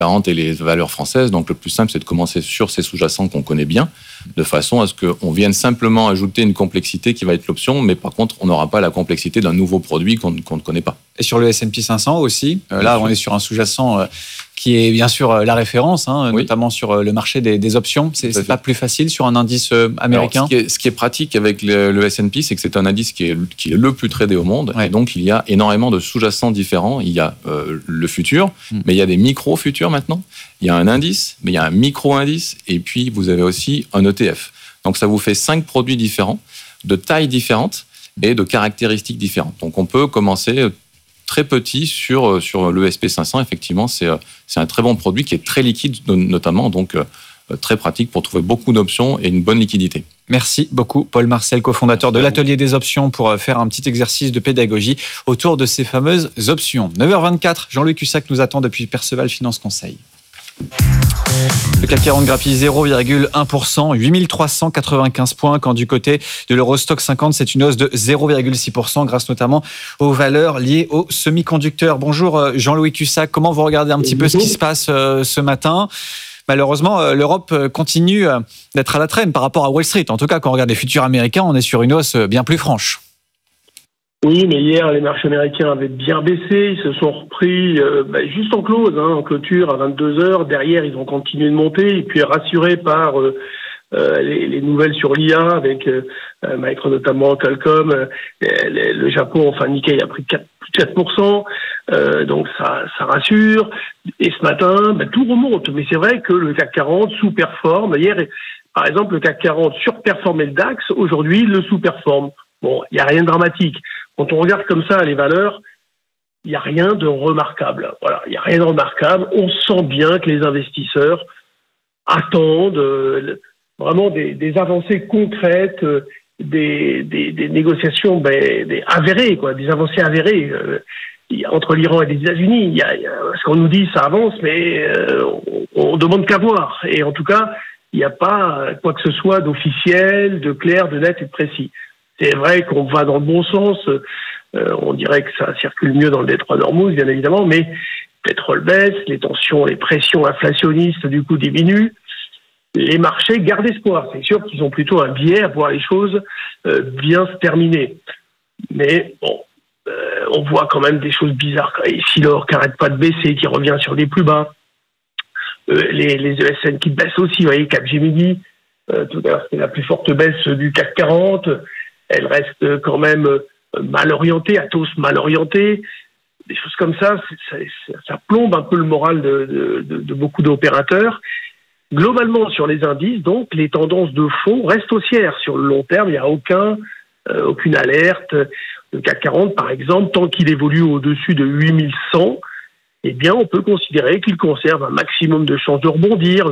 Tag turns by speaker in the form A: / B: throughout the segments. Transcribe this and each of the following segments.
A: 40 et les valeurs françaises. Donc, le plus simple, c'est de commencer sur ces sous-jacents qu'on connaît bien, de façon à ce qu'on vienne simplement ajouter une complexité qui va être l'option, mais par contre, on n'aura pas la complexité d'un nouveau produit qu'on ne connaît pas.
B: Et sur le S&P 500 aussi, là, on est sur un sous-jacent qui est bien sûr la référence, notamment sur le marché des options. C'est pas plus facile sur un indice américain?
A: Alors, ce qui est pratique avec le S&P, c'est que c'est un indice qui est le plus tradé au monde. Ouais. Et donc, il y a énormément de sous-jacents différents. Il y a le futur, mais il y a des micro-futurs maintenant. Il y a un indice, mais il y a un micro-indice. Et puis, vous avez aussi un ETF. Donc, ça vous fait 5 produits différents, de tailles différentes et de caractéristiques différentes. Donc, on peut commencer très petit sur le SP500. Effectivement, c'est un très bon produit qui est très liquide, notamment, donc très pratique pour trouver beaucoup d'options et une bonne liquidité.
B: Merci beaucoup, Paul Marcel, cofondateur de l'Atelier des options, pour faire un petit exercice de pédagogie autour de ces fameuses options. 9h24, Jean-Louis Cussac nous attend depuis Perceval Finance Conseil. Le CAC 40 grappille 0,1%, 8395 points, quand du côté de l'Eurostoxx 50, c'est une hausse de 0,6%, grâce notamment aux valeurs liées aux semi-conducteurs. Bonjour Jean-Louis Cussac, comment vous regardez un petit peu ce qui se passe ce matin ? Malheureusement, l'Europe continue d'être à la traîne par rapport à Wall Street. En tout cas, quand on regarde les futurs américains, on est sur une hausse bien plus franche.
C: Oui, mais hier, les marchés américains avaient bien baissé. Ils se sont repris juste en close, en clôture à 22h. Derrière, ils ont continué de monter. Et puis, rassurés par les nouvelles sur l'IA, avec Micro notamment, Qualcomm, le Japon, enfin Nikkei a pris plus de 4%. Donc, ça rassure. Et ce matin, tout remonte. Mais c'est vrai que le CAC 40 sous-performe. Hier, par exemple, le CAC 40 surperformait le DAX. Aujourd'hui, il le sous-performe. Bon, il n'y a rien de dramatique. Quand on regarde comme ça les valeurs, il n'y a rien de remarquable. Voilà, il n'y a rien de remarquable. On sent bien que les investisseurs attendent vraiment des avancées concrètes, des négociations avérées, des avancées avérées entre l'Iran et les États-Unis. Ce qu'on nous dit, ça avance, mais on demande qu'à voir. Et en tout cas, il n'y a pas quoi que ce soit d'officiel, de clair, de net et de précis. C'est vrai qu'on va dans le bon sens. On dirait que ça circule mieux dans le détroit d'Ormuz, bien évidemment, mais le pétrole baisse, les tensions, les pressions inflationnistes, du coup, diminuent. Les marchés gardent espoir. C'est sûr qu'ils ont plutôt un biais à voir les choses bien se terminer. Mais bon, on voit quand même des choses bizarres. Ici, l'or qui n'arrête pas de baisser, qui revient sur des plus bas. Les ESN qui baissent aussi. Vous voyez, Capgemini, tout à l'heure, c'était la plus forte baisse du CAC 40. Elle reste quand même mal orientée, Atos mal orientée. Des choses comme ça plombe un peu le moral de beaucoup d'opérateurs. Globalement, sur les indices, donc, les tendances de fond restent haussières. Sur le long terme, il n'y a aucune alerte. Le CAC 40, par exemple, tant qu'il évolue au-dessus de 8100, eh bien, on peut considérer qu'il conserve un maximum de chances de rebondir.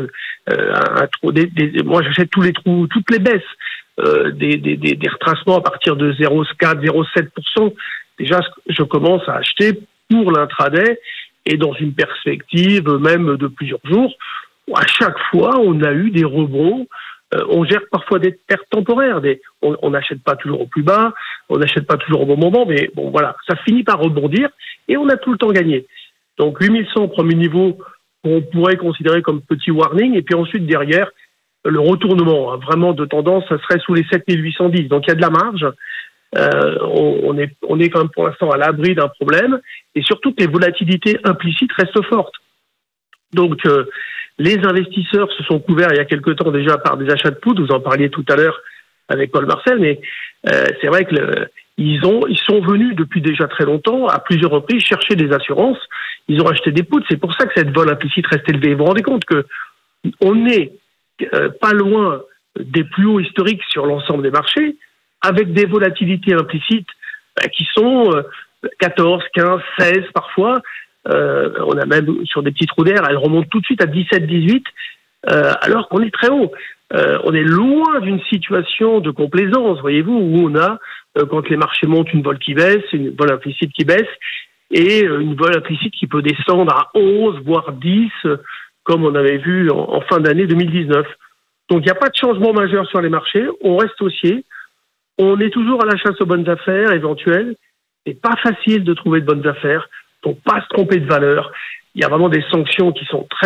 C: Moi, j'achète tous les trous, toutes les baisses. Des retracements à partir de 0,4-0,7%. Déjà, je commence à acheter pour l'intraday et dans une perspective même de plusieurs jours. À chaque fois, on a eu des rebonds. On gère parfois des pertes temporaires. On n'achète pas toujours au plus bas, on n'achète pas toujours au bon moment, mais bon, voilà, ça finit par rebondir et on a tout le temps gagné. Donc, 8100, premier niveau, on pourrait considérer comme petit warning. Et puis ensuite, derrière, le retournement vraiment de tendance, ça serait sous les 7810. Donc, il y a de la marge. On est quand même pour l'instant à l'abri d'un problème. Et surtout que les volatilités implicites restent fortes. Donc, les investisseurs se sont couverts il y a quelque temps déjà par des achats de poudre. Vous en parliez tout à l'heure avec Paul Marcel. Mais c'est vrai qu'ils sont venus depuis déjà très longtemps, à plusieurs reprises, chercher des assurances. Ils ont acheté des poudres. C'est pour ça que cette vol implicite reste élevée. Vous vous rendez compte qu'on est pas loin des plus hauts historiques sur l'ensemble des marchés, avec des volatilités implicites qui sont 14, 15, 16 parfois. On a même sur des petits trous d'air, elles remontent tout de suite à 17, 18, alors qu'on est très haut. On est loin d'une situation de complaisance, voyez-vous, où on a, quand les marchés montent, une vol qui baisse, une vol implicite qui baisse, et une vol implicite qui peut descendre à 11, voire 10, comme on avait vu en fin d'année 2019. Donc, il n'y a pas de changement majeur sur les marchés. On reste haussier. On est toujours à la chasse aux bonnes affaires éventuelles. C'est pas facile de trouver de bonnes affaires. Faut pas se tromper de valeur. Il y a vraiment des sanctions qui sont très